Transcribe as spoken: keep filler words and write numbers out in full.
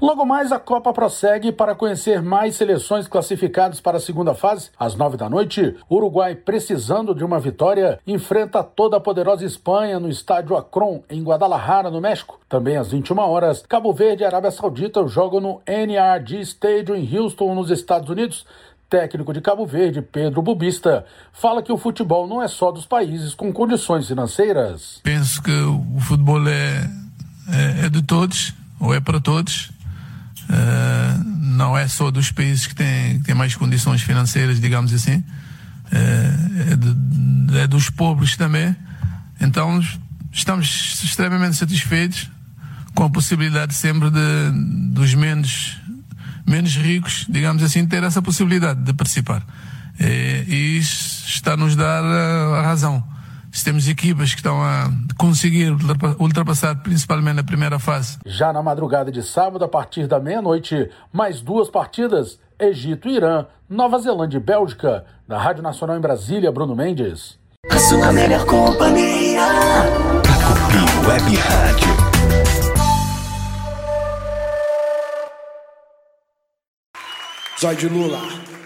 Logo mais, a Copa prossegue. Para conhecer mais seleções classificadas para a segunda fase, às nove da noite, o Uruguai, precisando de uma vitória, enfrenta toda a poderosa Espanha no estádio Akron, em Guadalajara, no México. Também às vinte e uma horas, Cabo Verde e Arábia Saudita jogam no N R G Stadium em Houston, nos Estados Unidos. Técnico de Cabo Verde, Pedro Bubista, fala que o futebol não é só dos países com condições financeiras. Penso que o futebol é, é, é de todos, ou é para todos. Uh, não é só dos países que têm, que têm mais condições financeiras, digamos assim, uh, é, de, é dos pobres também. Então estamos extremamente satisfeitos com a possibilidade sempre de, dos menos, menos ricos, digamos assim, ter essa possibilidade de participar, e, e isso está-nos a dar a, a razão. Se temos equipas que estão a conseguir ultrapassar principalmente na primeira fase. Já na madrugada de sábado, a partir da meia-noite, mais duas partidas: Egito e Irã, Nova Zelândia e Bélgica. Da Rádio Nacional em Brasília, Bruno Mendes. A sua melhor companhia. Catupi Web Rádio. Zóio de Lula.